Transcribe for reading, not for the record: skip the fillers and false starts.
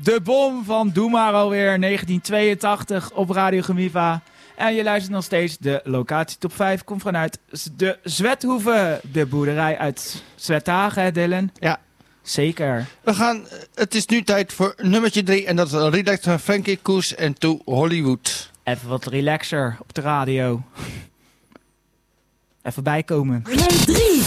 De bom van Doe maar alweer 1982 op Radio Gemiva. En je luistert nog steeds. De locatie top 5 komt vanuit de Zwethoeve. De boerderij uit Zwethagen, hè Dylan? Ja. Zeker. Het is nu tijd voor nummertje 3 en dat is Relax van Frankie Koes en To Hollywood. Even wat relaxer op de radio. Even bijkomen. Nummer 3.